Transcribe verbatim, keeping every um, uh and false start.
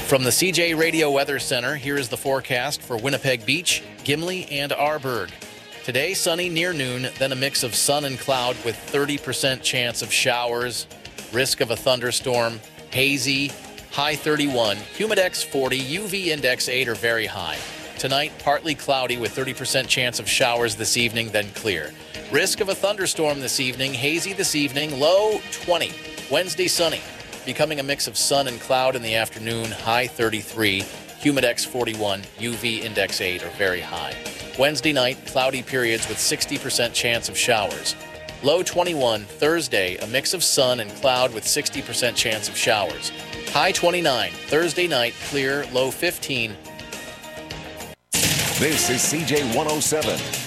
From the C J Radio Weather Center, here is the forecast for Winnipeg Beach, Gimli, and Arborg. Today, sunny near noon, then a mix of sun and cloud with thirty percent chance of showers, risk of a thunderstorm, hazy, high thirty-one, humidex forty, U V index eight or very high. Tonight, partly cloudy with thirty percent chance of showers this evening, then clear. Risk of a thunderstorm this evening, hazy this evening, low twenty. Wednesday, sunny. Becoming a mix of sun and cloud in the afternoon, high thirty-three, humidex forty-one, U V index eight or very high. Wednesday night, cloudy periods with sixty percent chance of showers. Low twenty-one, Thursday, a mix of sun and cloud with sixty percent chance of showers. High twenty-nine, Thursday night, clear, low fifteen. This is C J one oh seven.